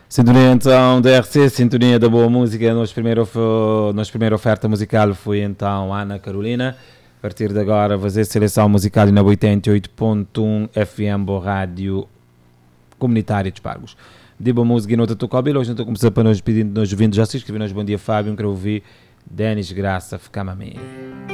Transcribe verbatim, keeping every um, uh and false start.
Sintonia então da R C, Sintonia da Boa Música. Nossa primeira, nossa primeira oferta musical foi então Ana Carolina. A partir de agora, vou fazer seleção musical na oitenta e oito ponto um F M, Boa Rádio Comunitária de Espargos. De boa música e nota do cabelo. Hoje não estou começando para nós pedindo, nós ouvindo. Já se inscrevi, nós bom dia Fábio, quero ouvir Denis Graça, fica-me a mim.